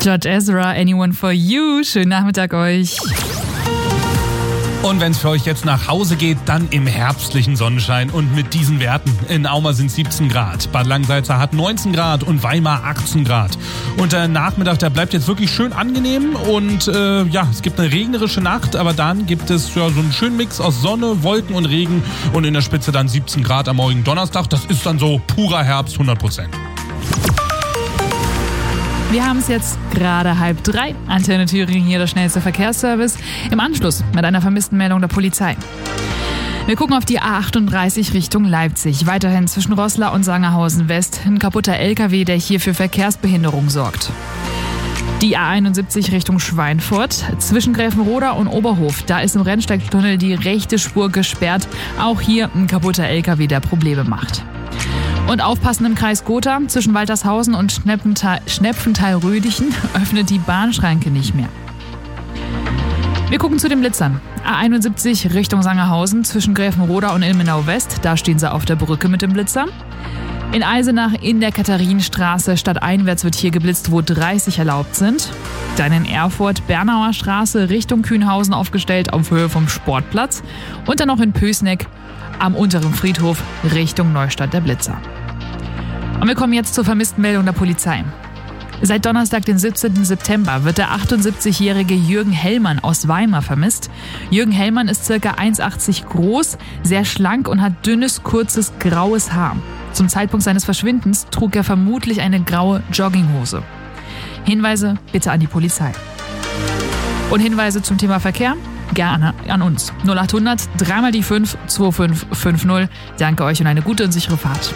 George Ezra, Anyone for You. Schönen Nachmittag euch. Und wenn es für euch jetzt nach Hause geht, dann im herbstlichen Sonnenschein und mit diesen Werten. In Auma sind 17 Grad, Bad Langensalza hat 19 Grad und Weimar 18 Grad. Und der Nachmittag, der bleibt jetzt wirklich schön angenehm und es gibt eine regnerische Nacht, aber dann gibt es so einen schönen Mix aus Sonne, Wolken und Regen und in der Spitze dann 17 Grad am morgigen Donnerstag. Das ist dann so purer Herbst, 100%. Wir haben es jetzt gerade 2:30. Antenne Thüringen, hier der schnellste Verkehrsservice. Im Anschluss mit einer vermissten Meldung der Polizei. Wir gucken auf die A38 Richtung Leipzig. Weiterhin zwischen Roßla und Sangerhausen West ein kaputter LKW, der hier für Verkehrsbehinderung sorgt. Die A71 Richtung Schweinfurt. Zwischen Gräfenroda und Oberhof. Da ist im Rennsteigtunnel die rechte Spur gesperrt. Auch hier ein kaputter LKW, der Probleme macht. Und aufpassen im Kreis Gotha, zwischen Waltershausen und Schnepfenthal-Rödichen öffnet die Bahnschranke nicht mehr. Wir gucken zu den Blitzern. A71 Richtung Sangerhausen, zwischen Gräfenroda und Ilmenau West, da stehen sie auf der Brücke mit dem Blitzer. In Eisenach in der Katharinenstraße stadteinwärts wird hier geblitzt, wo 30 erlaubt sind. Dann in Erfurt Bernauer Straße Richtung Kühnhausen aufgestellt auf Höhe vom Sportplatz. Und dann noch in Pößneck am unteren Friedhof Richtung Neustadt der Blitzer. Und wir kommen jetzt zur vermissten Meldung der Polizei. Seit Donnerstag, den 17. September, wird der 78-jährige Jürgen Hellmann aus Weimar vermisst. Jürgen Hellmann ist ca. 1,80 groß, sehr schlank und hat dünnes, kurzes, graues Haar. Zum Zeitpunkt seines Verschwindens trug er vermutlich eine graue Jogginghose. Hinweise bitte an die Polizei. Und Hinweise zum Thema Verkehr? Gerne an uns. 0800 3 die 5 2550. Danke euch und eine gute und sichere Fahrt.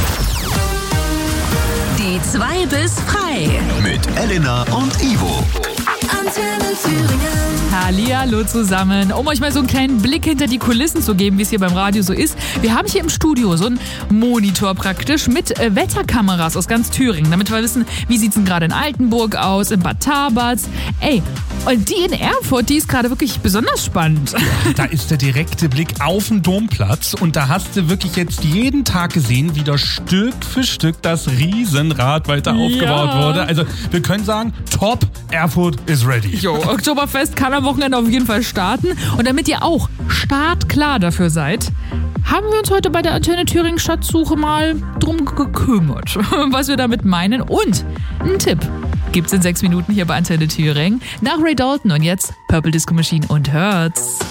Die 2 bis frei. Mit Elena und Ivo. Antenne Thüringen. Hallihallo zusammen. Um euch mal so einen kleinen Blick hinter die Kulissen zu geben, wie es hier beim Radio so ist. Wir haben hier im Studio so einen Monitor praktisch mit Wetterkameras aus ganz Thüringen, damit wir wissen, wie sieht es denn gerade in Altenburg aus, in Bad Tabatz. Und die in Erfurt, die ist gerade wirklich besonders spannend. Da ist der direkte Blick auf den Domplatz und da hast du wirklich jetzt jeden Tag gesehen, wie da Stück für Stück das Riesenrad weiter aufgebaut wurde. Also wir können sagen, top, Erfurt is ready. Jo, Oktoberfest kann am Wochenende auf jeden Fall starten. Und damit ihr auch startklar dafür seid, haben wir uns heute bei der Antenne Thüringen Schatzsuche mal drum gekümmert, was wir damit meinen. Und ein Tipp gibt's in 6 Minuten hier bei Antenne Thüringen nach Ray Dalton und jetzt Purple Disco Machine und Hurts.